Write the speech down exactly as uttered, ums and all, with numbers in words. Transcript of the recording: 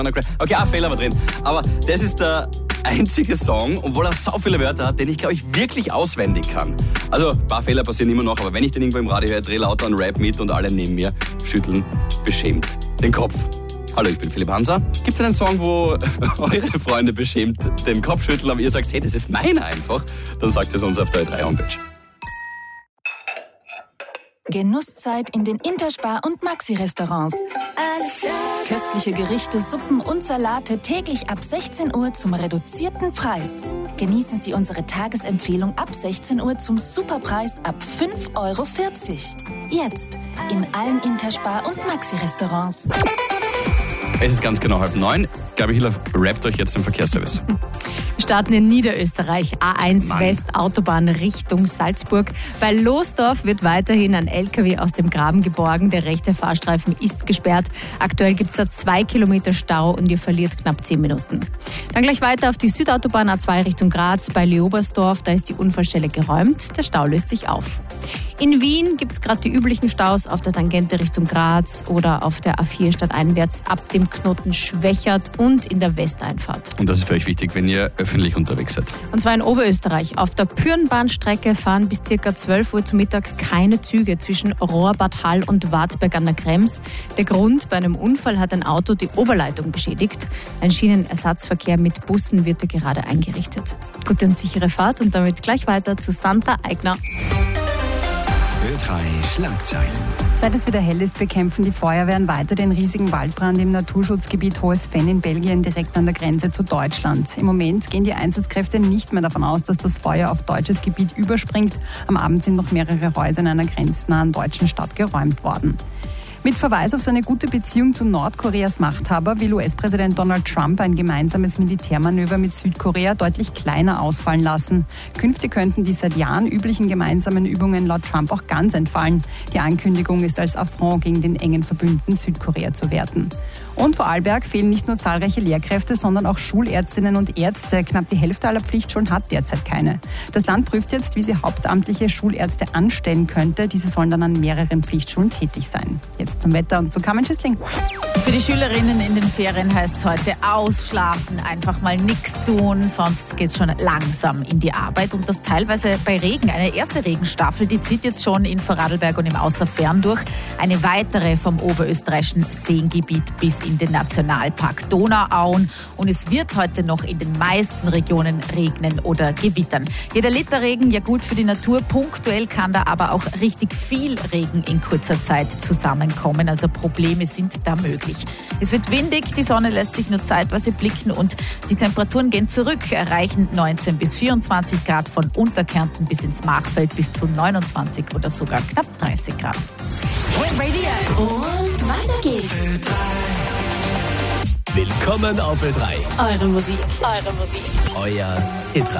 Okay, ein Fehler war drin. Aber das ist der einzige Song, obwohl er so viele Wörter hat, den ich, glaube ich, wirklich auswendig kann. Also, ein paar Fehler passieren immer noch, aber wenn ich den irgendwo im Radio höre, drehe lauter einen Rap mit und alle neben mir schütteln beschämt den Kopf. Hallo, ich bin Philipp Hanser. Gibt es einen Song, wo eure Freunde beschämt den Kopf schütteln, aber ihr sagt, hey, das ist meiner einfach? Dann sagt es uns auf der Ö drei Homepage. Genusszeit in den Interspar- und Maxi-Restaurants. Köstliche Gerichte, Suppen und Salate täglich ab sechzehn Uhr zum reduzierten Preis. Genießen Sie unsere Tagesempfehlung ab sechzehn Uhr zum Superpreis ab fünf Euro vierzig. Jetzt in allen Interspar- und Maxi-Restaurants. Es ist ganz genau halb neun. Gabi Hiller rappt euch jetzt den Verkehrsservice. Wir starten in Niederösterreich, A eins Mann. West, Autobahn Richtung Salzburg. Bei Losdorf wird weiterhin ein L K W aus dem Graben geborgen. Der rechte Fahrstreifen ist gesperrt. Aktuell gibt es da zwei Kilometer Stau und ihr verliert knapp zehn Minuten. Dann gleich weiter auf die Südautobahn A zwei Richtung Graz bei Leobersdorf. Da ist die Unfallstelle geräumt. Der Stau löst sich auf. In Wien gibt es gerade die üblichen Staus auf der Tangente Richtung Graz oder auf der A vier stadteinwärts ab dem Knoten Schwächert und in der Westeinfahrt. Und das ist für euch wichtig, wenn ihr öffentlich unterwegs seid. Und zwar in Oberösterreich. Auf der Pürnbahnstrecke fahren bis ca. zwölf Uhr zu Mittag keine Züge zwischen Rohrbad Hall und Wartberg an der Krems. Der Grund: bei einem Unfall hat ein Auto die Oberleitung beschädigt. Ein Schienenersatzverkehr mit Bussen wird da gerade eingerichtet. Gute und sichere Fahrt und damit gleich weiter zu Sandra Eigner. Ö drei Schlagzeilen. Seit es wieder hell ist, bekämpfen die Feuerwehren weiter den riesigen Waldbrand im Naturschutzgebiet Hohes Venn in Belgien, direkt an der Grenze zu Deutschland. Im Moment gehen die Einsatzkräfte nicht mehr davon aus, dass das Feuer auf deutsches Gebiet überspringt. Am Abend sind noch mehrere Häuser in einer grenznahen deutschen Stadt geräumt worden. Mit Verweis auf seine gute Beziehung zu Nordkoreas Machthaber will U S-Präsident Donald Trump ein gemeinsames Militärmanöver mit Südkorea deutlich kleiner ausfallen lassen. Künftig könnten die seit Jahren üblichen gemeinsamen Übungen laut Trump auch ganz entfallen. Die Ankündigung ist als Affront gegen den engen Verbündeten Südkorea zu werten. Und vor Arlberg fehlen nicht nur zahlreiche Lehrkräfte, sondern auch Schulärztinnen und Ärzte. Knapp die Hälfte aller Pflichtschulen hat derzeit keine. Das Land prüft jetzt, wie sie hauptamtliche Schulärzte anstellen könnte. Diese sollen dann an mehreren Pflichtschulen tätig sein. Jetzt zum Wetter und zu Carmen Schissling. Für die Schülerinnen in den Ferien heißt es heute ausschlafen, einfach mal nichts tun, sonst geht es schon langsam in die Arbeit. Und das teilweise bei Regen. Eine erste Regenstaffel, die zieht jetzt schon in Vorarlberg und im Außerfern durch. Eine weitere vom oberösterreichischen Seengebiet bis in den Nationalpark Donauauen. Und es wird heute noch in den meisten Regionen regnen oder gewittern. Jeder Liter Regen, ja gut für die Natur. Punktuell kann da aber auch richtig viel Regen in kurzer Zeit zusammenkommen. Also Probleme sind da möglich. Es wird windig, die Sonne lässt sich nur zeitweise blicken und die Temperaturen gehen zurück, erreichen neunzehn bis vierundzwanzig Grad, von Unterkärnten bis ins Machfeld bis zu neunundzwanzig oder sogar knapp dreißig Grad. Und weiter geht's. Willkommen auf Ö drei. Eure Musik, eure Musik. Euer Ö drei